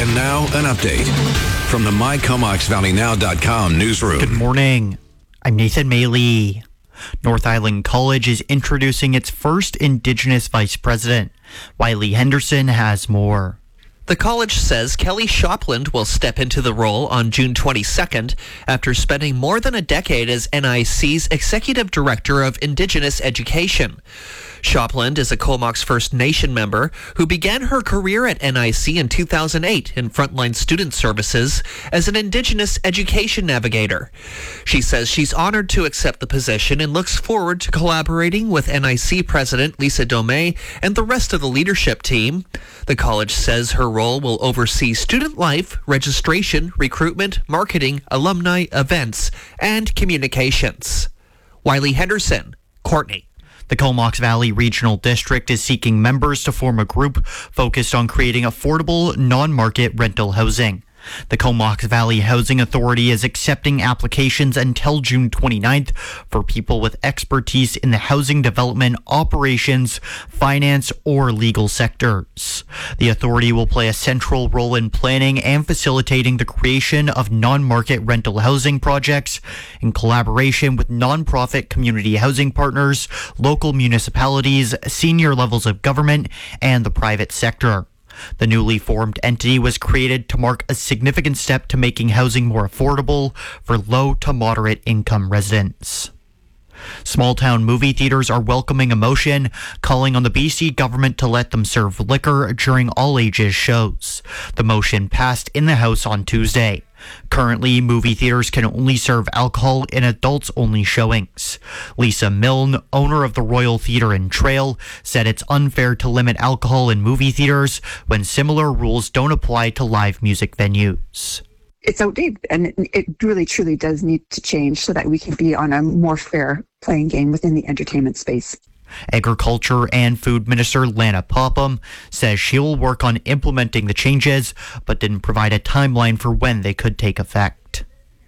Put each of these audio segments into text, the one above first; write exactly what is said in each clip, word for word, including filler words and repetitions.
And now, an update from the my comox valley now dot com newsroom. Good morning. I'm Nathan Maley. North Island College is introducing its first Indigenous vice president. Wiley Henderson has more. The college says Kelly Shopland will step into the role on June twenty-second after spending more than a decade as N I C's Executive Director of Indigenous Education. Shopland is a Comox First Nation member who began her career at N I C in two thousand eight in Frontline Student Services as an Indigenous Education Navigator. She says she's honored to accept the position and looks forward to collaborating with N I C President Lisa Domey and the rest of the leadership team. The college says her role will oversee student life, registration, recruitment, marketing, alumni, events, and communications. Wiley Henderson, Courtney. The Comox Valley Regional District is seeking members to form a group focused on creating affordable, non-market rental housing. The Comox Valley Housing Authority is accepting applications until June twenty-ninth for people with expertise in the housing development, operations, finance, or legal sectors. The authority will play a central role in planning and facilitating the creation of non-market rental housing projects in collaboration with nonprofit community housing partners, local municipalities, senior levels of government, and the private sector. The newly formed entity was created to mark a significant step to making housing more affordable for low to moderate income residents. Small-town movie theaters are welcoming a motion calling on the B C government to let them serve liquor during all-ages shows. The motion passed in the House on Tuesday. Currently, movie theaters can only serve alcohol in adults-only showings. Lisa Milne, owner of the Royal Theatre and Trail, said it's unfair to limit alcohol in movie theaters when similar rules don't apply to live music venues. It's outdated, and it really truly does need to change so that we can be on a more fair playing game within the entertainment space. Agriculture and Food Minister Lana Popham says she will work on implementing the changes, but didn't provide a timeline for when they could take effect.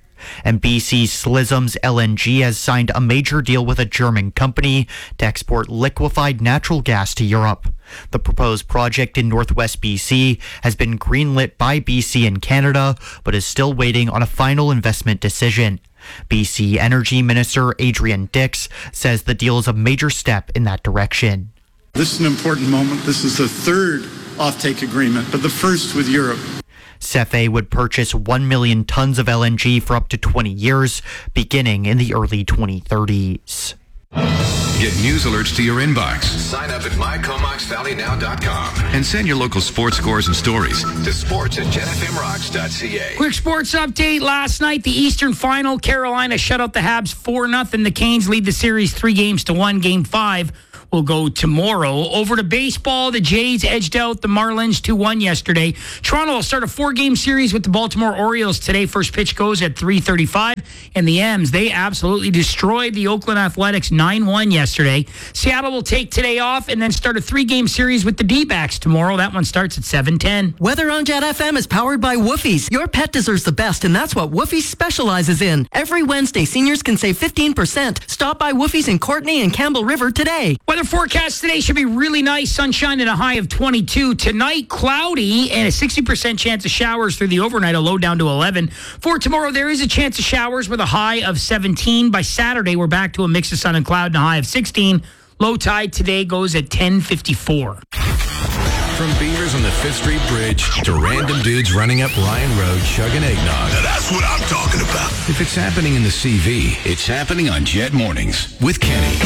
And B C Slism's L N G has signed a major deal with a German company to export liquefied natural gas to Europe. The proposed project in northwest B C has been greenlit by B C and Canada, but is still waiting on a final investment decision. B C Energy Minister Adrian Dix says the deal is a major step in that direction. This is an important moment. This is the third offtake agreement, but the first with Europe. CEFE would purchase one million tons of L N G for up to twenty years, beginning in the early twenty thirties. Get news alerts to your inbox. Sign up at my comox valley now dot com And send your local sports scores and stories to sports at gen f m rocks dot c a. Quick sports update. Last night, the Eastern Final, Carolina shut out the Habs four nothing. The Canes lead the series three games to one. Game five will go tomorrow. Over to baseball, the Jays edged out the Marlins two one yesterday. Toronto will start a four-game series with the Baltimore Orioles today. First pitch goes at three thirty-five. And the M's, they absolutely destroyed the Oakland Athletics nine one yesterday. Seattle will take today off and then start a three-game series with the D-backs tomorrow. That one starts at seven ten. Weather on Jet F M is powered by Woofies. Your pet deserves the best, and that's what Woofies specializes in. Every Wednesday, seniors can save fifteen percent. Stop by Woofies in Courtney and Campbell River today. Weather forecast today should be really nice. Sunshine and a high of twenty-two. Tonight, cloudy and a sixty percent chance of showers through the overnight, a low down to eleven. For tomorrow, there is a chance of showers with a high of seventeen. By Saturday, we're back to a mix of sun and cloud and a high of sixteen. Low tide today goes at ten fifty-four. From beavers on the Fifth Street Bridge to random dudes running up Ryan Road chugging eggnog. Now that's what I'm talking about. If it's happening in the C V, it's happening on Jet Mornings with Kenny.